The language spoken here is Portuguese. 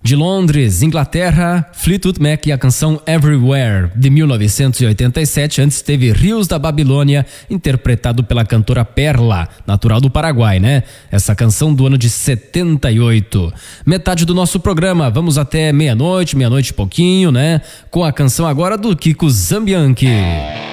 De Londres, Inglaterra, Fleetwood Mac e a canção Everywhere, de 1987. Antes teve Rios da Babilônia, interpretado pela cantora Perla, natural do Paraguai, né? Essa canção do ano de 78. Metade do nosso programa, vamos até meia-noite e pouquinho, né? Com a canção agora do Kiko Zambianchi.